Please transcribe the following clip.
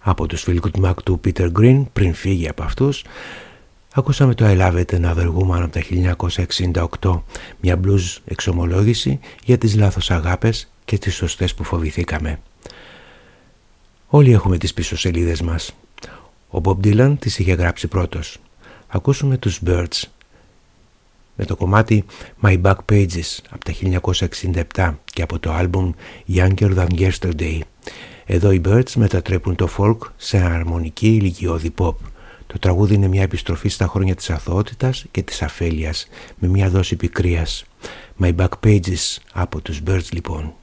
Από τους Fleetwood Mac του Peter Green, πριν φύγει από αυτούς, ακούσαμε το I Love It Another Woman από τα 1968, μια blues εξομολόγηση για τις λάθος αγάπες και τις σωστές που φοβηθήκαμε. Όλοι έχουμε τις πίσω σελίδες μας. Ο Bob Dylan τις είχε γράψει πρώτος. Ακούσουμε τους Birds με το κομμάτι My Back Pages από τα 1967 και από το άλμπουμ Younger Than Yesterday. Εδώ οι Birds μετατρέπουν το folk σε αρμονική ηλικιώδη pop. Το τραγούδι είναι μια επιστροφή στα χρόνια της αθωότητας και της αφέλειας με μια δόση πικρίας. My Back Pages από τους Birds λοιπόν.